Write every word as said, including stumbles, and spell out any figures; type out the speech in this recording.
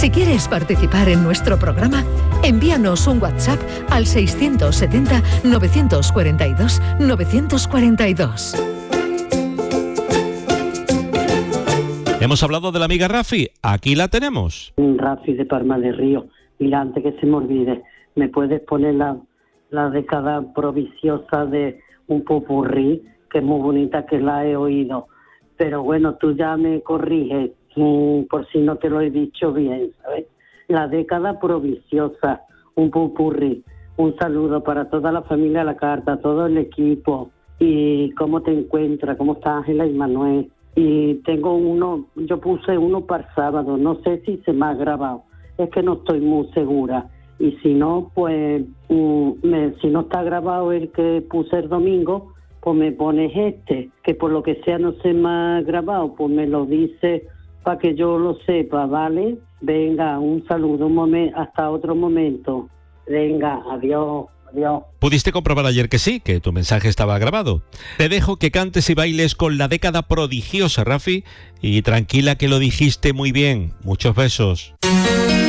Si quieres participar en nuestro programa, envíanos un WhatsApp al seiscientos setenta, novecientos cuarenta y dos, novecientos cuarenta y dos. Hemos hablado de la amiga Rafi, aquí la tenemos. Rafi de Palma de Río. Mira, antes que se me olvide, ¿me puedes poner la, la década provinciosa de un popurrí, que es muy bonita, que la he oído? Pero bueno, tú ya me corriges, mmm, por si no te lo he dicho bien, ¿sabes? La década provinciosa, un popurrí. Un saludo para toda la familia La Carta, todo el equipo. ¿Y cómo te encuentras? ¿Cómo está Ángela y Manuel? Y tengo uno, yo puse uno para el sábado, no sé si se me ha grabado, es que no estoy muy segura. Y si no, pues, um, me, si no está grabado el que puse el domingo, pues me pones este, que por lo que sea no se me ha grabado, pues me lo dice para que yo lo sepa, ¿vale? Venga, un saludo, un momento, hasta otro momento. Venga, adiós. Adiós. Pudiste comprobar ayer que sí, que tu mensaje estaba grabado. Te dejo que cantes y bailes con la década prodigiosa, Rafi, y tranquila que lo dijiste muy bien. Muchos besos.